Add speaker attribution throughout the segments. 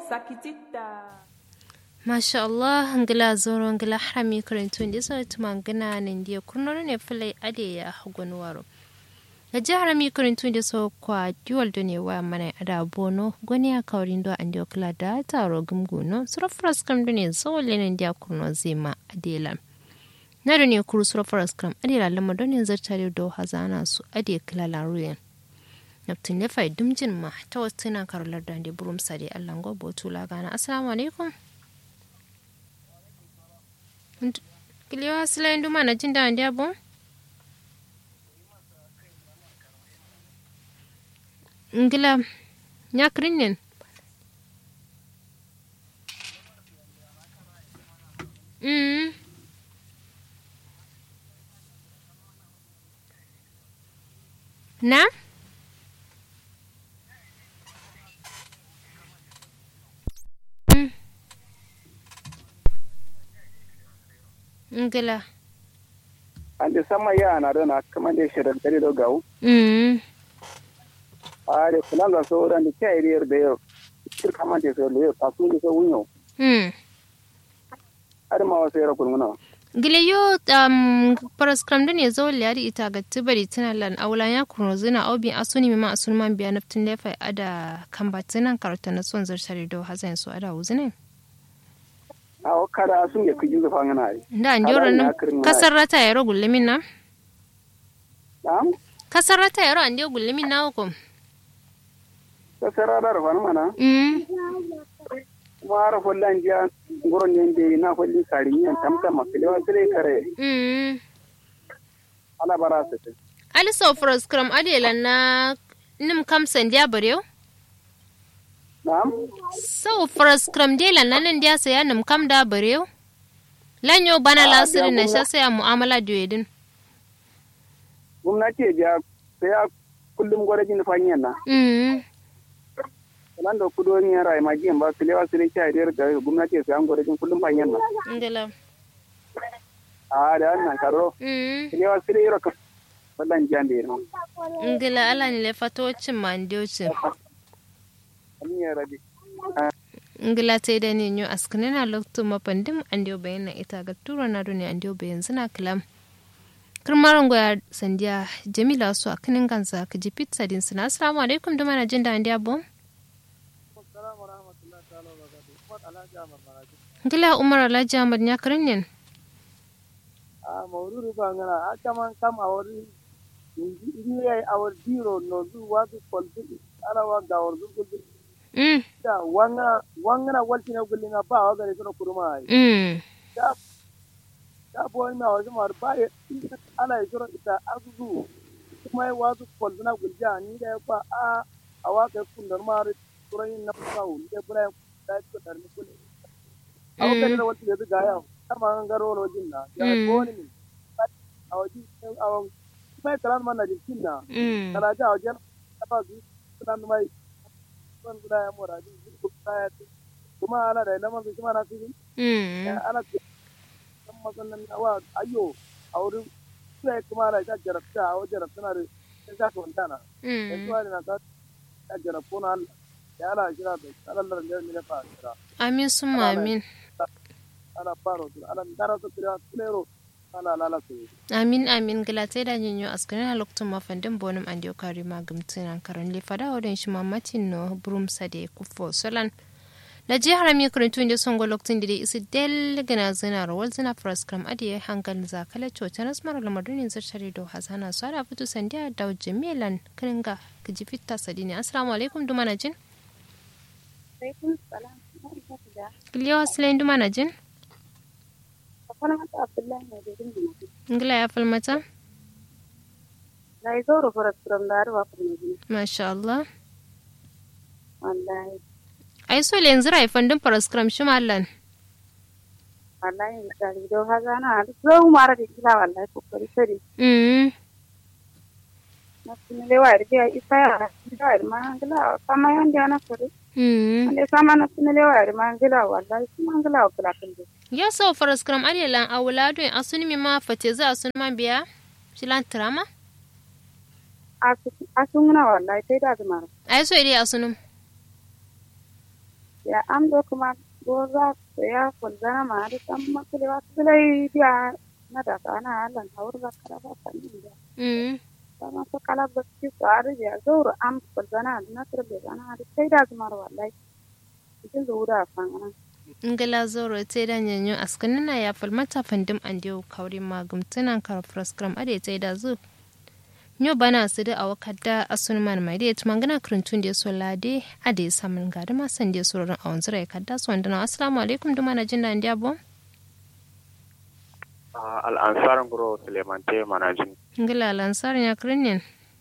Speaker 1: sakitita.
Speaker 2: Masha Allah ngila zoro ngila harami karantun da sai tuma ngina nan dia kurnono ne fulai ade ya gonwaro da harami karantun da so kwa dual do ne wa mana ada bono goni ya kaurin do an dio kala da taro gumguno surafras kam do ne so lenen dia kurno zima adela na do ne kuru surafras kam adela lamma do ne zartare do hazana su ade kala laruyen naftin ne fai dumjin ma ta wasu na karular da ne burum sade Allah go botula gana assalamu alaikum Kiliwa sila ndu mana jinda andi abo? Ngila nyakrinen. Na? Ngila.
Speaker 3: Ande sama ya na dona kaman da shirin dare da gawo. Are kulan ga so ran da kai riyar da yau. Kir kaman da so le ta sun da so wunyo. Are ma wasu yara kulmuna.
Speaker 2: Ngila yo paraskram da ne zo liyari ita ga tibari tana lan aula ya kuno zina obi asuni mima asuni man biya naftin lefa ada kambatinan karta na son zartare do hazan su ada uzine.
Speaker 3: Awo kada sun ya kuji ga fangana ai.
Speaker 2: Da njoro no kasarata yaro gullemin na?
Speaker 3: Na'am.
Speaker 2: Kasarata yaro ande gullemin na ko?
Speaker 3: Kasarata da fana mana. Mara follan jiya ngoron yende na follin sari yan tamta makile sire kare. Ala barasa.
Speaker 2: Ali so froskram adela na nim kam sandiya bareo?
Speaker 3: Na'am.
Speaker 2: So froskram dela nan dia saya nim kam da bareo? Lanyo bana lasiri na sha saya mu'amala doyedin.
Speaker 3: Gwamnati ya saya kullum gwarajin fanyen na. Nan da kudoni ya rai magiyan ba kilewa sire cha da gwamnati sai an gwarajin kullum fanyen na.
Speaker 2: Ngala.
Speaker 3: Da nan karo. Kilewa sire yaro ka wallan jande no.
Speaker 2: Ngala ala ni le fatocin mandioci. Ngila ta da ne nyo askanina lokto mapandim andio bayana ita ga turo na duniya andio bayan zina kalam kirmaran goya sandiya jamila su akinin gansa ka ji pizza din suna assalamu alaikum duma na jin da andiya bo ngila umar alhaji ahmad nya karinin
Speaker 4: mawruru bangana akaman kam awori ni ay awor diro no du wadu kolbi arawa gawor du da wangana waltina gulinga ba wa gare kono kuruma da boy na wa mar ba ala isoro ita agugu kuma wadu kolbina gulja ni da ba awa ka kundar mar turayin na pawu da bura da ko dar ni kul awa ka da waltina da gaya kama ngaro lo jinna ya boni ni awaji awa mai kalan man na jinna kala ja wajen ta zu nan mai kan guda ya mora ji kuma ana da lamar su kuma na cikin ana kan masallan wa ayyo a wurin sai kuma ana ta jarabta a wajen jarabta na da ta wantana yanzu wani na ta jarabta na ya ala kira da alallar da ne fa kira
Speaker 2: amin summa amin
Speaker 4: ana faro ana dara su kira kulero ana lalata
Speaker 2: amin gilate da nyinyo askana lokacin mafandin bonum andio karima gumtina karan le fada odin shi mamatin no brum sade kufo solan da je harami kurintu inda songo lokacin da isi del gana zina rawal zina fraskram adiye hangal zakala chota nasmar lamadunin zartare do hazana so da fitu sandiya da jamilan kiringa kiji fitta sadini assalamu alaikum dumana jin
Speaker 5: alaikum salam
Speaker 2: kiliyo aslen dumana jin ngila ya falmata
Speaker 5: na izoro fraskram da arwa kuma
Speaker 2: masha Allah
Speaker 5: wallahi
Speaker 2: ai so le yanzu rai fandin fraskram shi mallan
Speaker 5: wallahi da do hazana zo mara da kila wallahi kokari sare na tunile wa irje isa ya da ma ngila kama yanda na sare ande sama na tunile wa ma ngila wallahi kuma ngila kula kan
Speaker 2: ya so faraskram adelan awlado asuni mi ma fate za asun man biya shilan trama
Speaker 5: asungna wallahi sai da zama
Speaker 2: ai so ide asunum
Speaker 5: ya amdo kuma goza ya kulzana ma da san makule wa kulai dia na da kana Allah haur da kara ba kan da sama so kala bakki sar ya zauro am kulzana na turbe zana da sai da zumar wallahi cikin zuwa fan
Speaker 2: ngala zoro te da nyanyo askanina ya falmata fandim andiyo kauri magumtunan karfraskram ade te da zu nyo bana su da awakada asunman mai da tumangana krintun da solade ade samun gada ma san da sororin awon zira ya kadda su wanda na assalamu alaikum duma na jin da andiya bo
Speaker 3: al-ansar ngoro Sulemante manajin
Speaker 2: ngala al-ansar ya krinin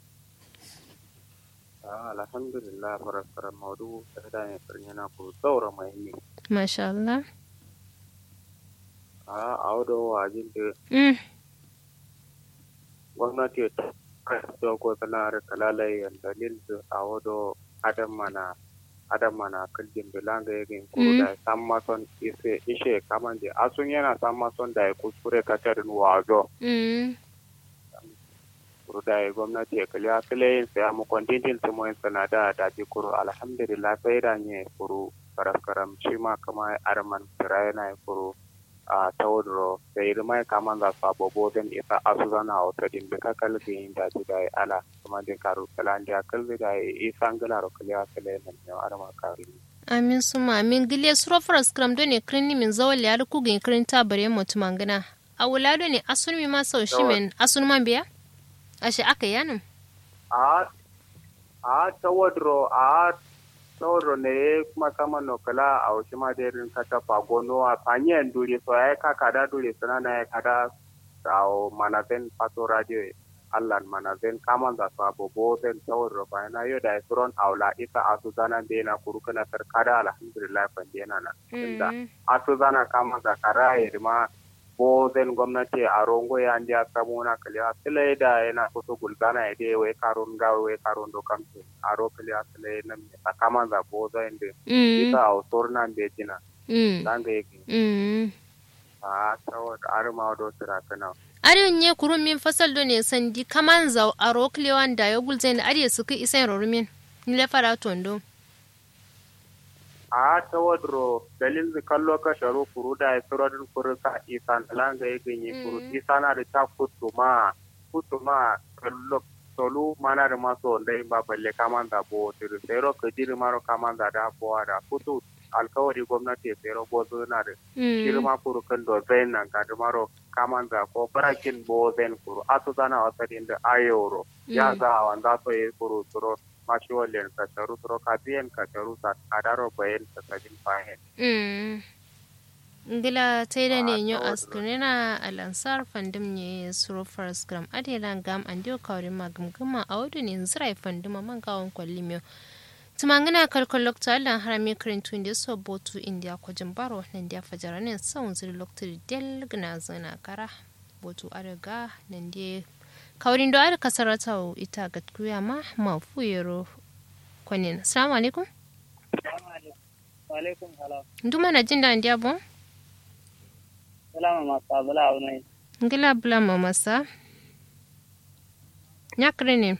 Speaker 3: alhamdulillah faraskar maudu da ne kirnyana ku saura mai ne
Speaker 2: masha Allah
Speaker 3: audo wajin da gwamnati ta ko tana kalalai dalil da audo adam mana kaljin bilanga yake ko da samma son ishe kaman da asun yana samma son da ya kuskure katarin wazo da gwamnati ya kalli akilai sai mu kwantintin su mu sanada da ji kuro alhamdulillah sai da ne kuro karaskaram shi ma kama arman tirai na kuro a tawdro sai mai kama da sabobo den ita asuzana auto din bika kalbi da ji da ala kuma din karu kalan da kalbi da isa ngala ro kalli akilai nan ne arma kari
Speaker 2: amin suma amin gile suro karaskaram do ne krinni min zawali ya ku gin krinta bare mutumangana a wulado ne asunmi ma sau shi men asunman biya ashe aka yanin
Speaker 3: a tawadro ne kuma kama nokala a wasu madarin kata fagono a fanyen duri so ya ka kada duri sana na ya kada a manazen pato radio allan manazen kama da sabobo den tawadro ba na yau da suron aula isa asu zana da yana kurukuna sarkada alhamdulillah fandena na inda asu zana kama da karaye ma ko den gwamnati a rongo ya andi samu na kaliya sile da yana kusa gulgana ya dai wai karun gawo wai karun dokan su a ro kaliya sile nan ne sakaman za ko za inde ita a sorna be jina dan ga yake a tawo arma do tira kana
Speaker 2: are nye kurumin fasal do ne sandi kaman za a ro kaliya da ya gulzen are suka isa rorumin ni le fara tondo
Speaker 3: a tawadro dalil da kallo ka sharu kuru da suradin kuru ka isan langa yake yi kuru isana da ta kutuma kallo solu mana da maso dai ba balle kaman da bo tiru sero ka jiri maro kaman da bo da kutu alkawari gwamnati sero bo na da shirma kuru kan do zain nan ka da maro kaman da ko barakin bo zain kuru asu zana wasadin da ayoro ya za wanda so yi kuru suro mashiwalen ka taru turo ka biyan ka taru sa kadaro bayan ka sajin fahen
Speaker 2: ngila taida ne nyo askrina alansar fandim ne suro first gram adela gam andio kawri magumguma awdu ne zrai fandima man kawon kwallimiyo tumangana kalkol lokta lan harami krentu inde so botu india ko jambaro nan dia fajarane saun zir lokta del gna zana kara botu araga nan dia kawrin do ada kasarata ita gatkuya ma fuyero kwanin assalamu alaikum
Speaker 1: wa alaikum salam
Speaker 2: nduma na jinda ndia bon
Speaker 1: salama masa bala unai
Speaker 2: ngila bla masa nyakrene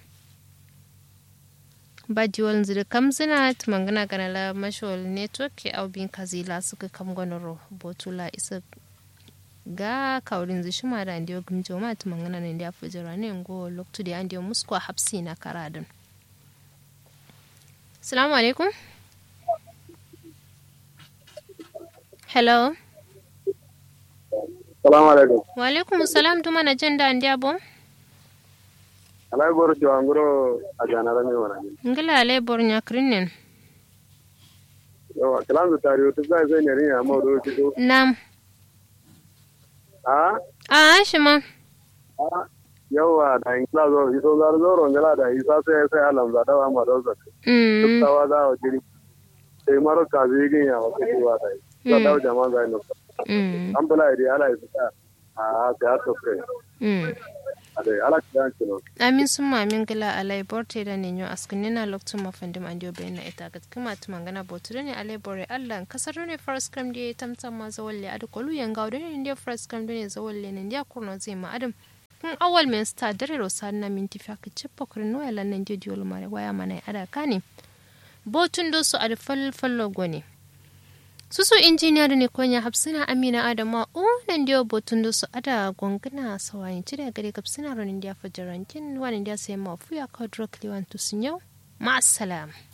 Speaker 2: bajiwal zira kamzina tumangana kanala mashwal network au bin kazila suka kamgonoro botula isa ga kaurin zishima da ndiyo gumjo ma tumangana ne ndia fujira ne ngo loktu da ndiyo muskwa hapsi na karadun assalamu alaikum hello
Speaker 3: assalamu alaikum
Speaker 2: wa alaikum assalam tuma na janda ndiya bo
Speaker 3: alai bor janguro ajanara ne wana
Speaker 2: ngila alai bor nyakrinen
Speaker 3: yo kalangu tariyo to zai ne riya mo do tido
Speaker 2: nam shima
Speaker 3: yawa da ingla zo iso zaro ngala da isa sai alam za da ma do zaka tawa da wajiri sai maro ka zigi ya wakati wa dai da jama'a zai no an bala ide ala isa ta to kai ade ala kidan kino
Speaker 2: amin summa amin gila alai borte da ne nyo askunina loktu mafandim andio bayna ita gat kuma tumangana botu ne alai bore Allah kasar ne first cram de tamtam ma zawalle adu kolu yanga da ne dia first cram ne zawalle ne dia kurno zai ma adam kun awal men sta dare ro sanna minti fa ka ceppa kurno yalan ne dia diol mare waya mana ada kani botun do su adu fallo gone susu injiniya da ne konya hapsina amina adama nan dio botun da su ada gongana sawayin ci da gare kapsina ronin dia fajarankin wani dia sai mafu ya kadro kliwan tusinyo ma assalam